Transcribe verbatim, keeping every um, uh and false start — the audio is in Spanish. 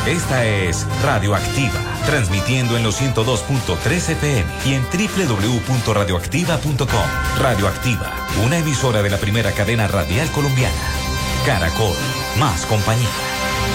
Esta es Radioactiva, transmitiendo en los ciento dos punto tres F M y en doble u doble u doble u punto radioactiva punto com. Radioactiva, una emisora de la primera cadena radial colombiana. Caracol, más compañía.